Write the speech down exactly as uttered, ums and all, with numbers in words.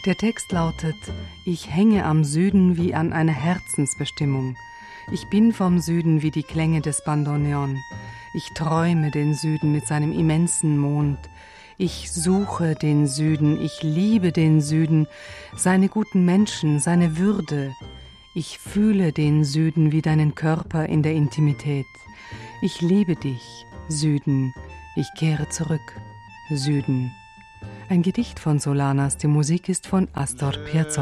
Der Text lautet: Ich hänge am Süden wie an einer Herzensbestimmung. Ich bin vom Süden wie die Klänge des Bandoneon. Ich träume den Süden mit seinem immensen Mond. Ich suche den Süden, ich liebe den Süden, seine guten Menschen, seine Würde. Ich fühle den Süden wie deinen Körper in der Intimität. Ich liebe dich, Süden, ich kehre zurück, Süden. Ein Gedicht von Solanas, die Musik ist von Astor Piazzolla.